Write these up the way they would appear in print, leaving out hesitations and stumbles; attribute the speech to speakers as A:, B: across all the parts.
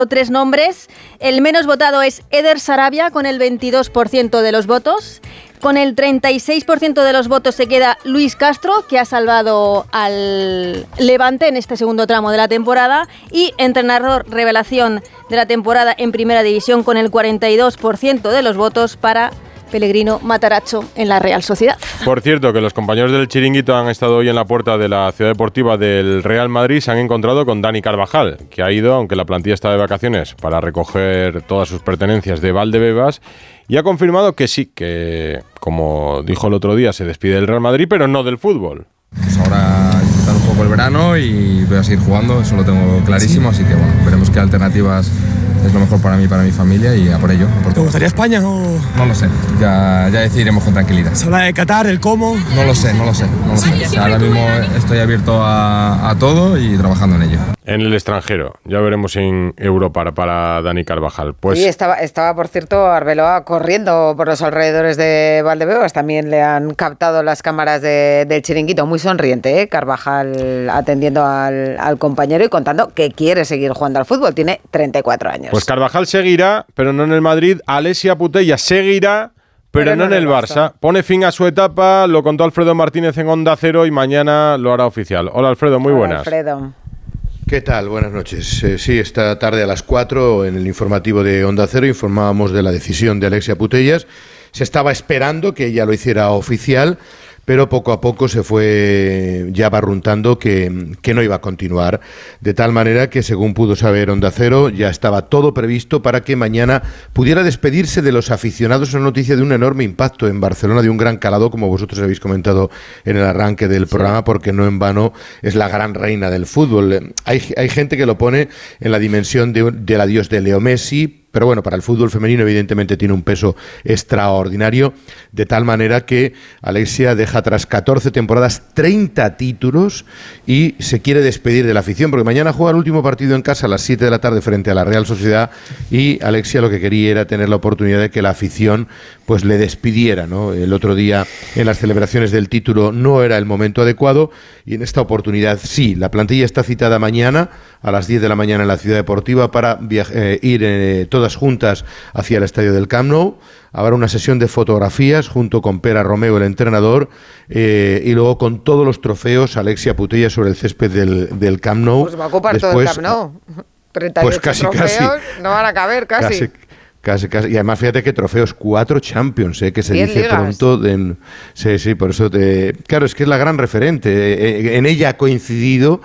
A: 3 nombres. El menos votado es Eder Sarabia, con el 22% de los votos. Con el 36% de los votos se queda Luis Castro, que ha salvado al Levante en este segundo tramo de la temporada. Y entrenador revelación de la temporada en Primera División, con el 42% de los votos para Pellegrino Matarazzo en la Real Sociedad.
B: Por cierto, que los compañeros del Chiringuito han estado hoy en la puerta de la Ciudad Deportiva del Real Madrid. Se han encontrado con Dani Carvajal, que ha ido, aunque la plantilla está de vacaciones, para recoger todas sus pertenencias de Valdebebas, y ha confirmado que sí, que como dijo el otro día, se despide del Real Madrid, pero no del fútbol.
C: Pues ahora disfrutar un poco el verano y voy a seguir jugando, eso lo tengo clarísimo, así que bueno, veremos qué alternativas es lo mejor para mí y para mi familia, y a por ello.
D: ¿Te gustaría España o...?
C: No lo sé, ya decidiremos con tranquilidad.
D: ¿Se habla de Qatar, el cómo?
C: No lo sé. O sea, ahora mismo estoy abierto a todo y trabajando en ello.
B: En el extranjero, ya veremos en Europa para Dani Carvajal. Pues
E: sí, estaba, por cierto, Arbeloa corriendo por los alrededores de Valdebebas. También le han captado las cámaras del Chiringuito. Muy sonriente, Carvajal, atendiendo al compañero y contando que quiere seguir jugando al fútbol. Tiene 34 años.
B: Pues Carvajal seguirá, pero no en el Madrid. Alessia Putellas seguirá, pero no en el Barça. Pone fin a su etapa, lo contó Alfredo Martínez en Onda Cero y mañana lo hará oficial. Hola Alfredo, muy buenas.
E: Alfredo.
F: ¿Qué tal? Buenas noches. Sí, esta tarde a las 4 en el informativo de Onda Cero informábamos de la decisión de Alessia Putellas. Se estaba esperando que ella lo hiciera oficial, pero poco a poco se fue ya barruntando que no iba a continuar, de tal manera que, según pudo saber Onda Cero, ya estaba todo previsto para que mañana pudiera despedirse de los aficionados. Una noticia de un enorme impacto en Barcelona, de un gran calado, como vosotros habéis comentado en el arranque del programa, porque no en vano es la gran reina del fútbol. Hay gente que lo pone en la dimensión del adiós de Leo Messi, pero bueno, para el fútbol femenino evidentemente tiene un peso extraordinario, de tal manera que Alessia deja tras 14 temporadas 30 títulos y se quiere despedir de la afición, porque mañana juega el último partido en casa a las 7 de la tarde frente a la Real Sociedad, y Alessia lo que quería era tener la oportunidad de que la afición pues le despidiera, ¿no? El otro día en las celebraciones del título no era el momento adecuado, y en esta oportunidad sí. La plantilla está citada mañana a las 10 de la mañana en la Ciudad Deportiva para ir todas juntas hacia el estadio del Camp Nou. Habrá una sesión de fotografías junto con Pere Romeu, el entrenador, y luego con todos los trofeos Alessia Putellas sobre el césped del Camp Nou.
E: Pues va a ocupar todo el Camp Nou. 38
F: pues casi,
E: trofeos, no van a caber casi.
F: Casi. Y además fíjate que trofeos, 4 Champions, que se dice ligas. Pronto. Sí, por eso claro, es que es la gran referente. En ella ha coincidido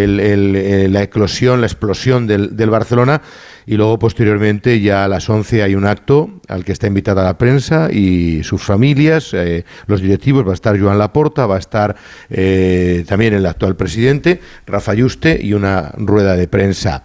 F: la eclosión, la explosión del Barcelona, y luego posteriormente ya a las 11 hay un acto al que está invitada la prensa y sus familias, los directivos. Va a estar Joan Laporta, va a estar también el actual presidente, Rafa Yuste, y una rueda de prensa.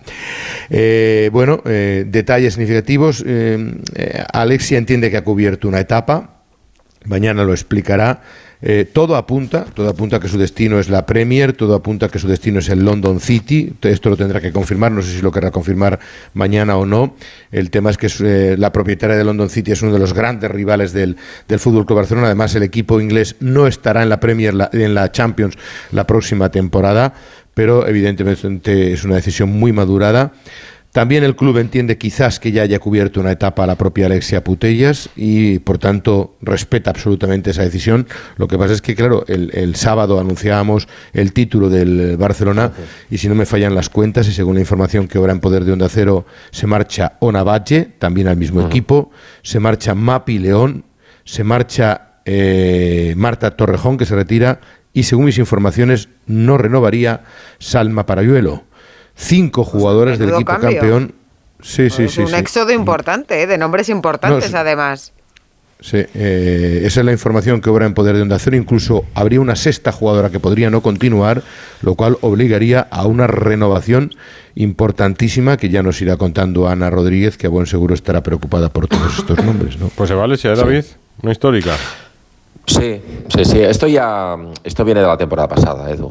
F: Detalles significativos. Alessia entiende que ha cubierto una etapa, mañana lo explicará. Todo apunta que su destino es la Premier, todo apunta que su destino es el London City. Esto lo tendrá que confirmar, no sé si lo querrá confirmar mañana o no. El tema es que la propietaria de London City es uno de los grandes rivales del Fútbol Club Barcelona. Además, el equipo inglés no estará en la Premier, en la Champions, la próxima temporada, pero evidentemente es una decisión muy madurada. También el club entiende quizás que ya haya cubierto una etapa a la propia Alessia Putellas y, por tanto, respeta absolutamente esa decisión. Lo que pasa es que, claro, el sábado anunciábamos el título del Barcelona, y si no me fallan las cuentas, y según la información que obra en poder de Onda Cero, se marcha Ona Batlle, también al mismo equipo, se marcha Mapi León, se marcha Marta Torrejón, que se retira, y según mis informaciones no renovaría Salma Parayuelo. 5 jugadores del equipo campeón. Sí.
E: Un éxodo importante, de nombres importantes además.
F: Sí, esa es la información que obra en poder de Onda Cero. Incluso habría una 6ª jugadora que podría no continuar, lo cual obligaría a una renovación importantísima que ya nos irá contando Ana Rodríguez, que a buen seguro estará preocupada por todos estos nombres, ¿no?
B: Pues se vale, ¿sí, David? Una histórica.
G: Sí. Esto viene de la temporada pasada, Edu.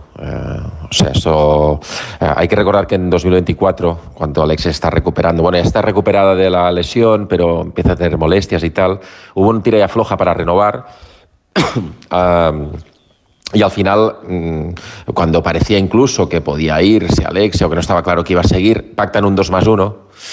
G: Hay que recordar que en 2024, cuando Alessia está recuperando, ya está recuperada de la lesión, pero empieza a tener molestias y tal, hubo un tira y afloja para renovar. Y al final, cuando parecía incluso que podía irse Alessia o que no estaba claro que iba a seguir, pactan un 2+1